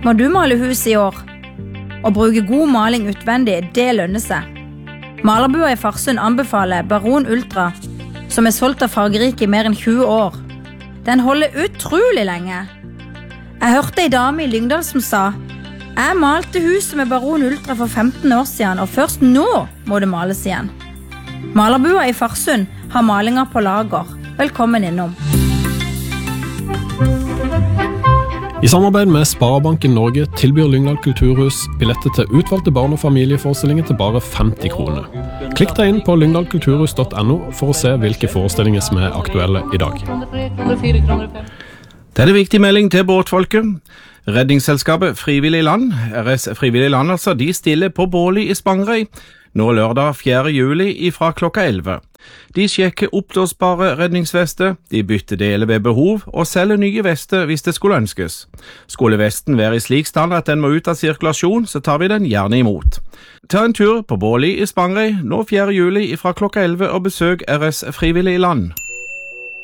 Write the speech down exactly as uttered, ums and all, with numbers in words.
Må du male hus i år? Å bruke god maling utvendig, det lønner seg. Malerbua i Farsund anbefaler Baron Ultra, som er solgt av Fargerike i mer enn tjue år. Den holder utrolig lenge. Jeg hørte en dame i Lyngdal som sa: Jeg malte huset med Baron Ultra for femten år siden, og først nå må det males igjen. Malerbua i Farsund har malinger på lager. Velkommen innom. I samarbeid med Sparebanken Norge tilbyr Lyngdal Kulturhus billetter til utvalgte barn- og familieforestillinger til bare femti kroner. Klikk deg inn på lyngdal kulturhus punktum no for å se hvilke forestillinger som er aktuelle i dag. Det er en viktig melding til båtfolket. Redningsselskapet Frivillig Land, R S Frivillig Land altså, de stiller på Båli i Spangereid, nå lørdag fjerde juli ifra klokka elleve. De sjekker oppblåsbare redningsvester, de bytter deler ved behov og selger nye vester hvis det skulle ønskes. Skulle vesten være i slik stand at den må ut av sirkulasjon, så tar vi den gjerne imot. Ta en tur på Båli i Spangereid nå fjerde juli ifra klokka elleve og besøk R S Frivillig Land.